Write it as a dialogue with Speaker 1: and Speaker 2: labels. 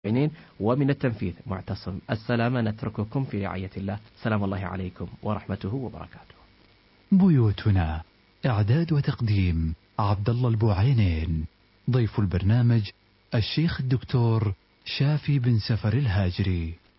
Speaker 1: الملحنين ومن التنفيذ معتصم السلامة. نترككم في رعاية الله. سلام الله عليكم ورحمته وبركاته.
Speaker 2: بيوتنا، إعداد وتقديم عبد الله البوعينين. ضيف البرنامج الشيخ الدكتور شافي بن سفر الهاجري.